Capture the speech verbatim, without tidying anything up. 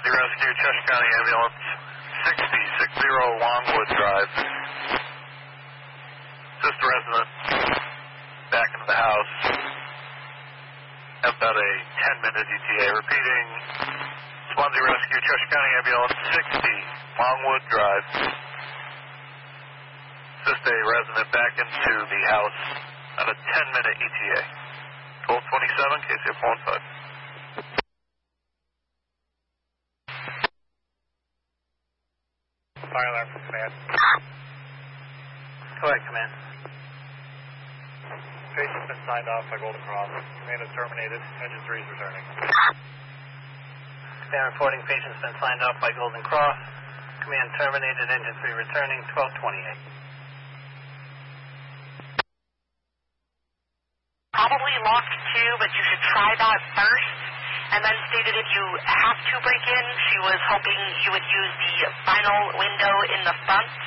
Swansea Rescue, Cheshire County Ambulance, sixty, sixty Longwood Drive. Assist the resident back into the house. Have about a ten minute E T A. Repeating, Swansea Rescue, Cheshire County Ambulance, sixty, Longwood Drive. Assist a resident back into the house on a ten minute E T A. twelve twenty-seven, K C F one five. Fire alarm from command. Go ahead, command. Patient's been signed off by Golden Cross. Command is terminated. Engine three is returning. Command reporting patient's been signed off by Golden Cross. Command terminated. Engine three returning. twelve twenty-eight. Probably locked too, but you should try that first. And then stated if you have to break in, she was hoping you would use the final window in the front